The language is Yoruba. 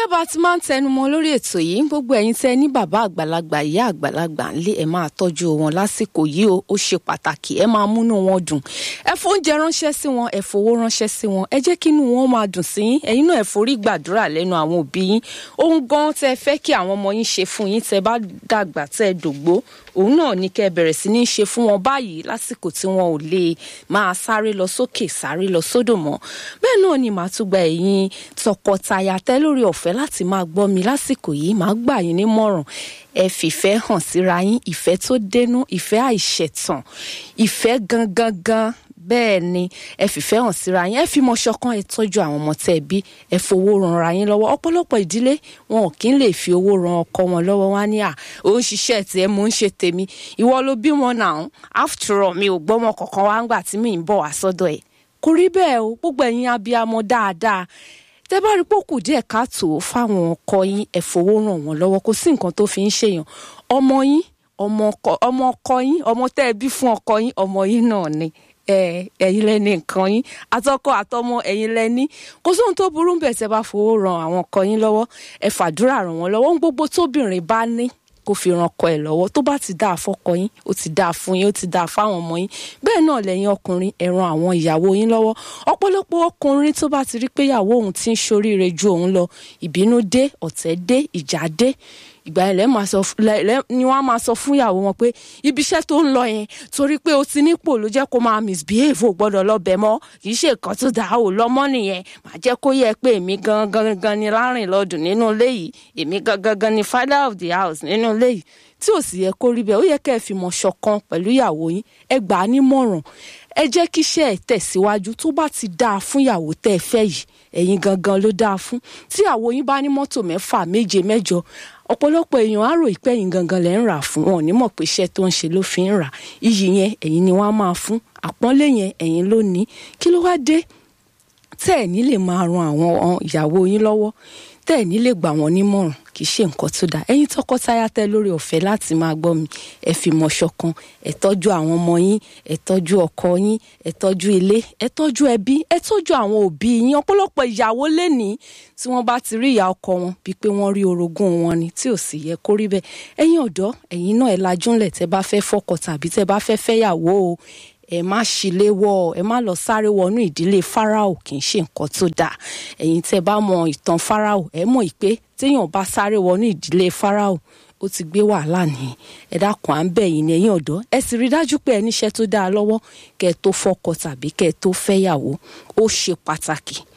gẹ́gẹ́ bá ti máa ń tẹnumọ́ lórí ètò yìí gbogbo ẹ̀yin tẹ́ ní bàbá àgbàlagbà ìyá àgbàlagbà ńlé ẹ máa tọ́jú wọn lásìkò yìí ó ṣe pàtàkì ẹ máa múnú wọn dùn ẹ fóúnjẹ ránṣẹ́ sí wọn ẹ fowó ránṣẹ́ sí wọn ẹ jẹ́ kí inú wọn máa dùn sí yín ẹ̀yin náà ẹ forí gbàdúrà lẹ́nu àwọn òbí yín ohun gan tẹ́ fẹ́ kí àwọn ọmọ yín ṣe fún yín tẹ́ bá dàgbà tẹ́ dògbó òun náà ní kẹ́ bẹ̀rẹ̀ sí ní ṣe fún wọn báyìí lásìkò tí wọn ò lè máa sáré lọ sókè sáré lọ sódò mọ́ bẹ́ẹ̀ náà ni màá tún gba ẹ̀yin tọkọtaya tẹ́ lórí ọ̀fẹ́ láti máa gbọ́ mi lásìkò yìí màá gbà yín nímọ̀ràn ẹ fìfẹ́ hàn síra yín ìfẹ́ tó dénú ìfẹ́ àìṣẹ̀tàn ìfẹ́ gangan bẹ́ẹ̀ ni ẹ fìfẹ́ hàn síra yín ẹ fi mọ ṣọ̀kan ẹ tọ́jú àwọn ọmọ tẹ́ bí ẹ fowó ranra yín lọ́wọ́ ọ̀pọ̀lọpọ̀ ìdílé wọn ò kí ń lè fi owó ran ọkọ wọn lọ́wọ́ wá ní ó ń ṣiṣẹ́ tiẹ̀ mò ń ṣe tèmi ìwọ ló bí wọn náà after all mi ò gbọ́mọ kankan wá ńgbà tí mi ń bọ̀ wá sọ́dọ̀ ẹ̀ kò rí bẹ́ẹ̀ o gbogbo ẹ̀yin abiyamọ dáadáa tẹ́ bá rí pòkù díẹ̀ káàtó fáwọn ọkọ yín ẹ fowó ràn wọ́n lọ́wọ́ kò sí nǹkan tó fi ń ṣèyàn ọmọ yín ọmọ ọkọ yín ọmọ tẹ́ ẹ bí fún ọkọ yín ọmọ yín náà ni ẹ̀yin lẹni nǹkan yín àtọkọ àtọmọ ẹ̀yin lẹni kò sóhun tó burú bẹ́ẹ̀ tẹ́ bá fowó ran àwọn ọkọ yín lọ́wọ́ ẹ fàdúrà ràn wọ́n lọ́wọ́ gbogbo tóbìnrin bá ní kó fi ran ọkọ ẹ̀ lọ́wọ́ tó bá ti dáa fọ́kọ yín ó ti dáa fún yín ó ti dáa fáwọn ọmọ yín bẹ́ẹ̀ náà lẹ́yìn ọkùnrin ẹ ran àwọn ìyàwó yín lọ́wọ́ ọ̀pọ̀lọpọ̀ ọkùnrin tó bá ti rí pé ìyàwó òun ti ń ṣoríire ju òun lọ ìbínú dé ọ̀tẹ̀ dé ìjà dé ìgbà yẹn ni wọ́n á máa sọ fún ìyàwó wọn pé ibi iṣẹ́ tó ń lọ yẹn torí pé o ti nípò ló jẹ́ kó máa misbehave ò gbọ́dọ̀ lọ bẹ̀ mọ́ kì í ṣe nǹkan tó dáa ò lọ́mọ́ nìyẹn màá jẹ́ kó yẹ pé èmi gangan ni láàrin lọ́dún nínú ilé yìí èmi gangan ni father of the house nínú ilé yìí tí ò sì yẹ kó rí bẹ́ẹ̀ ó yẹ kẹ́ ẹ fi mọ̀ ṣọ̀kan pẹ̀lú ìyàwó yín ẹ gbà á nímọ̀ràn ẹ jẹ́ kí iṣẹ́ ẹ̀ tẹ̀síwájú tó bá ti dáa fún ìyàwó tẹ́ ẹ fẹ́ yìí ẹ̀yin gangan ló dáa fún tí ìyàwó yín bá ní mọ́tò 6 7 8 ọ̀pọ̀lọpọ̀ èèyàn á rò pé ẹ̀yin gangan lẹ́ ń rà fún wọn ní mọ̀ pé iṣẹ́ tó ń ṣe ló fi ń rà iyì yẹn ẹ̀yin ni wọ́n á máa fún àpọ́nlé yẹn ẹ̀yin ló ní kí ló wá dé tẹ́ ẹ̀ ní lè máa ran àwọn ìyàwó yín lọ́wọ́ tẹ́ ẹ̀ ní lè gbà wọ́n nímọ̀ràn kì í ṣe nǹkan tó dáa ẹ̀yin tọkọtaya tẹ́ lórí ọ̀fẹ́ láti máa gbọ́ mi ẹ fi mọ̀ ṣọ̀kan ẹ tọ́jú àwọn ọmọ yín ẹ tọ́jú ọkọ yín ẹ tọ́jú ilé ẹ tọ́jú ẹbí ẹ tọ́jú àwọn òbí yín ọ̀pọ̀lọpọ̀ ìyàwó lénìí tí wọ́n bá ti rí ìyá ọkọ wọn bíi pé wọ́n rí orogún wọn ni tí ò sì yẹ kó rí bẹ́ẹ̀ ẹ̀yin ọ̀dọ́ ẹ̀yin náà ẹ lajúnlẹ̀ tẹ́ bá fẹ́ fọ́kọ tàbí tẹ́ bá fẹ́ fẹ́yàwó o ẹ má ṣílé wọ ẹ má lọ sáré wọnú ìdílé Fáráò kì í ṣe nǹkan tó dáa ẹ̀yin tẹ́ bá mọ ìtàn Fáráò ẹ mọ̀ pé téèyàn bá sáré wọnú ìdílé Fáráò ó ti gbé wàhálà ní ẹ dákun à ń bẹ̀ yín ní ẹ̀yin ọ̀dọ́ ẹ sì rí dájú pé ẹ níṣẹ́ tó dáa lọ́wọ́ kẹ́ ẹ tó fọ́kọ tàbí kẹ́ ẹ tó fẹ́yàwó ó ṣe pàtàkì